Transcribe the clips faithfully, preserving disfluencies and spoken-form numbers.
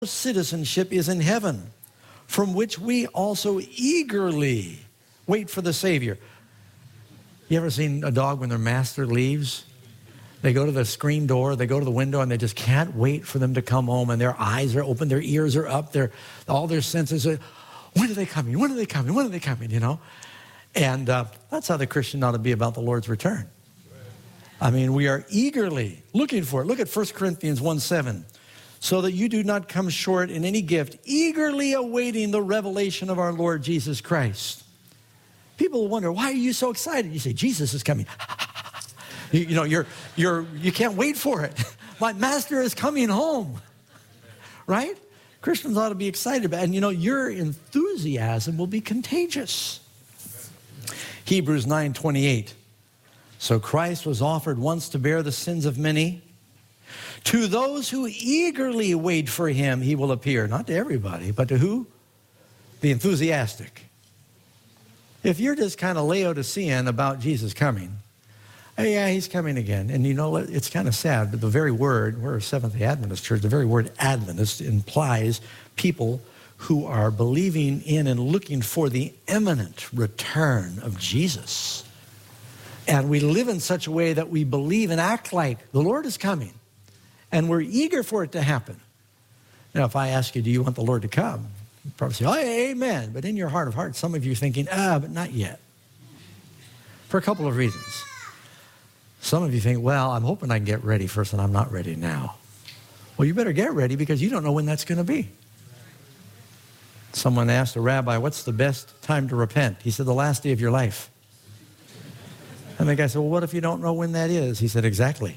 citizenship is in heaven, from which we also eagerly wait for the Savior. You ever seen a dog when their master leaves? They go to the screen door, they go to the window, and they just can't wait for them to come home, and their eyes are open, their ears are up, their, all their senses are, when are they coming? When are they coming? When are they coming? You know? And uh, that's how the Christian ought to be about the Lord's return. I mean, we are eagerly looking for it. Look at First Corinthians one seven. So that you do not come short in any gift, eagerly awaiting the revelation of our Lord Jesus Christ. People wonder, why are you so excited? You say, Jesus is coming. you, you know, you're, you're, you can't wait for it. My master is coming home. Right? Christians ought to be excited about it. And you know, your enthusiasm will be contagious. Hebrews nine twenty-eight. So Christ was offered once to bear the sins of many. To those who eagerly wait for him, he will appear. Not to everybody, but to who? The enthusiastic. If you're just kind of Laodicean about Jesus coming, oh yeah, he's coming again. And you know, it's kind of sad, but the very word, we're a Seventh-day Adventist church, the very word Adventist implies people who are believing in and looking for the imminent return of Jesus. And we live in such a way that we believe and act like the Lord is coming. And we're eager for it to happen. Now, if I ask you, do you want the Lord to come? You'd probably say, oh, amen. But in your heart of hearts, some of you are thinking, ah, but not yet. For a couple of reasons. Some of you think, well, I'm hoping I can get ready first, and I'm not ready now. Well, you better get ready because you don't know when that's going to be. Someone asked a rabbi, what's the best time to repent? He said, the last day of your life. And the guy said, well, what if you don't know when that is? He said, exactly.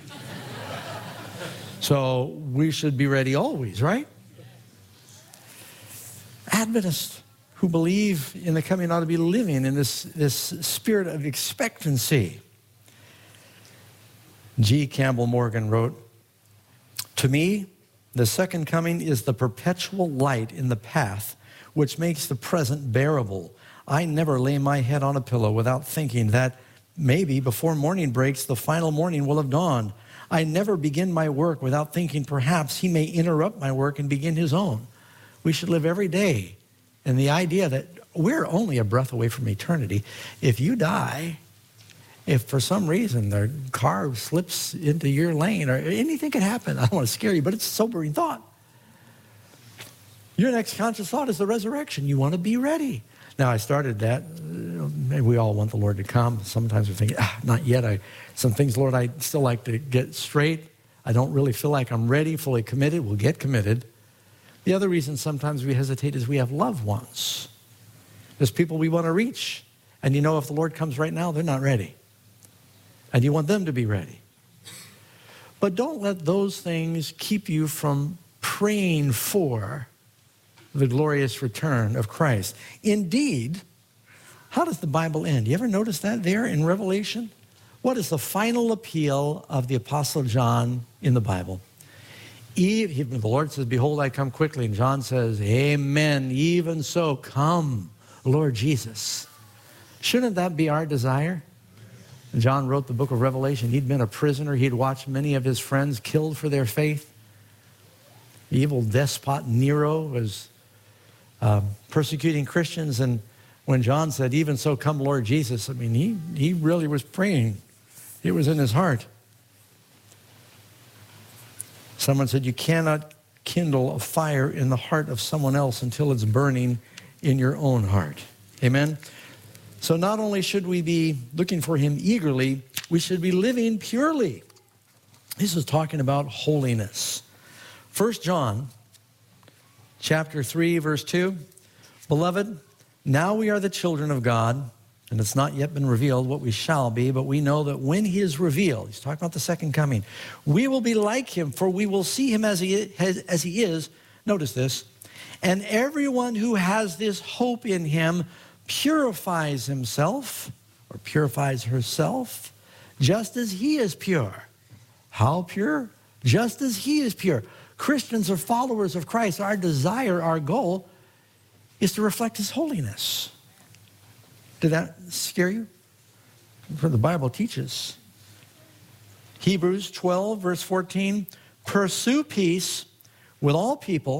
So we should be ready always, right? Adventists who believe in the coming ought to be living in this, this spirit of expectancy. G. Campbell Morgan wrote, to me, the second coming is the perpetual light in the path which makes the present bearable. I never lay my head on a pillow without thinking that maybe before morning breaks, the final morning will have dawned. I never begin my work without thinking perhaps he may interrupt my work and begin his own. We should live every day in the idea that we're only a breath away from eternity. If you die, if for some reason the car slips into your lane or anything could happen, I don't want to scare you, but it's a sobering thought. Your next conscious thought is the resurrection. You want to be ready. Now, I started that. Maybe we all want the Lord to come. Sometimes we think, ah, not yet. I, some things, Lord, I still like to get straight. I don't really feel like I'm ready, fully committed. We'll get committed. The other reason sometimes we hesitate is we have loved ones. There's people we want to reach. And you know, if the Lord comes right now, they're not ready. And you want them to be ready. But don't let those things keep you from praying for the glorious return of Christ. Indeed, how does the Bible end? You ever notice that there in Revelation? What is the final appeal of the Apostle John in the Bible? Eve, the Lord says, behold, I come quickly. And John says, amen, even so, come, Lord Jesus. Shouldn't that be our desire? John wrote the book of Revelation. He'd been a prisoner. He'd watched many of his friends killed for their faith. The evil despot Nero was uh, persecuting Christians. And when John said, even so, come, Lord Jesus, I mean, he, he really was praying. It was in his heart. Someone said, you cannot kindle a fire in the heart of someone else until it's burning in your own heart. Amen? So not only should we be looking for him eagerly, we should be living purely. This is talking about holiness. First John chapter three, verse two. Beloved, now we are the children of God, and it's not yet been revealed what we shall be, but we know that when he is revealed, he's talking about the second coming, we will be like him, for we will see him as he is, as he is. Notice this. And everyone who has this hope in him purifies himself or purifies herself just as he is pure. How pure? Just as he is pure. Christians are followers of Christ. Our desire, our goal is to reflect his holiness. Did that scare you? For the Bible teaches. Hebrews twelve, verse fourteen, pursue peace with all people